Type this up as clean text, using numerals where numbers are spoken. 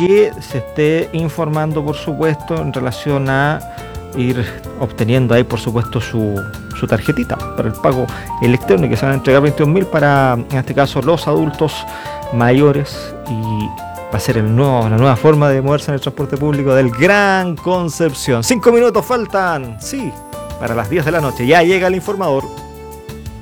que se esté informando, por supuesto, en relación a ir obteniendo ahí, por supuesto, su tarjetita para el pago electrónico, que se van a entregar 21.000 para, en este caso, los adultos mayores, y va a ser la nueva forma de moverse en el transporte público del Gran Concepción. 5 minutos faltan, sí, para las 10 de la noche. Ya llega el informador.